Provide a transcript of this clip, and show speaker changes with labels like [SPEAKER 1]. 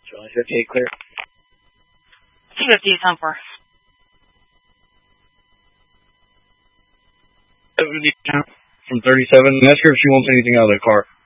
[SPEAKER 1] Charlie 58 clear.
[SPEAKER 2] 250 is 10-4.
[SPEAKER 1] 70 from 37. Ask her if she wants anything out of the car.